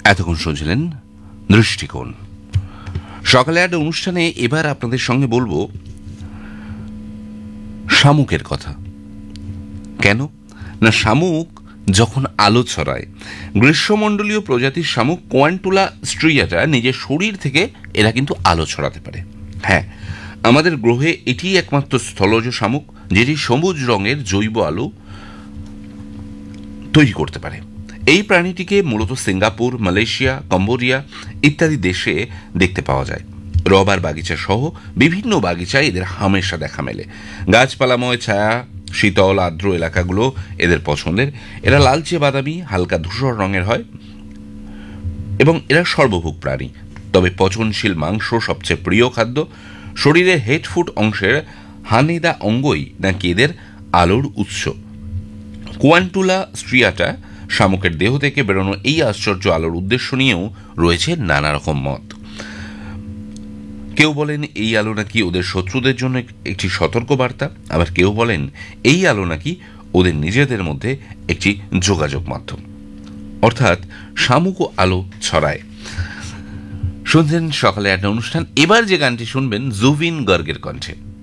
এতক্ষণ শুনছিলেন দৃষ্টিকোণ। সকালে একটা অনুষ্ঠানে এবার আপনাদের সঙ্গে বলবো শামুকের কথা। কেন না, শামুক যখন আলো ছড়ায়, গ্রীষ্মমণ্ডলীয় প্রজাতির শামুক কোয়ান্টুলা স্ট্রিয়াটা নিজের শরীর থেকে এরা কিন্তু আলো ছড়াতে পারে। হ্যাঁ, আমাদের গ্রহে এটিই একমাত্র স্থলজ শামুক যেটি সবুজ রঙের জৈব আলো তৈরি করতে পারে। এই প্রাণীটিকে মূলত সিঙ্গাপুর, মালয়েশিয়া, কম্বোডিয়া ইত্যাদি দেশে দেখতে পাওয়া যায়। রবার বাগিচা সহ বিভিন্ন বাগিচায় এদের হামেশা দেখা মেলে। গাছপালাময় ছায়া শীতল আর্দ্র এলাকাগুলো এদের পছন্দের। এরা লালচে বাদামি হালকা ধূসর রঙের হয় এবং এরা সর্বভোগ প্রাণী। তবে পচনশীল মাংস সবচেয়ে প্রিয় খাদ্য। শরীরের হেডফুট অংশের হানেদা অঙ্গই নাকি এদের আলোর উৎস। কোয়ান্টুলা স্ট্রিয়াটা শামুকের দেহ থেকে বেরোনো এই আশ্চর্য আলোর উদ্দেশ্য নিয়েও রয়েছে নানা রকম মত। কেউ বলেন এই আলো নাকি ওদের শত্রুদের জন্য একটি সতর্ক বার্তা, আবার কেউ বলেন এই আলো নাকি ওদের নিজেদের মধ্যে একটি যোগাযোগ মাধ্যম, অর্থাৎ শামুকও আলো ছড়ায়। শুনছেন সকালে একটা অনুষ্ঠান। এবার যে গানটি শুনবেন জুবিন গর্গের কণ্ঠে।